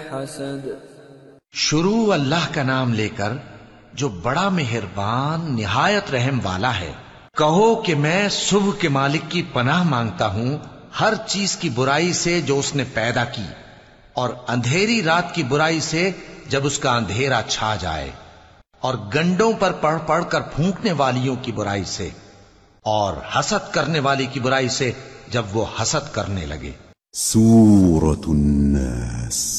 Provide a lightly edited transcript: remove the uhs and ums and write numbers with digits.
हसद। शुरू अल्लाह का नाम लेकर जो बड़ा मेहरबान निहायत रहम वाला है। कहो कि मैं सुबह के मालिक की पनाह मांगता हूं हर चीज की बुराई से जो उसने पैदा की, और अंधेरी रात की बुराई से जब उसका अंधेरा छा जाए, और गंडों पर पढ़ पढ़ कर फूंकने वालियों की बुराई से, और हसद करने वाली की बुराई से जब वो हसद करने लगे। सूरतुन नास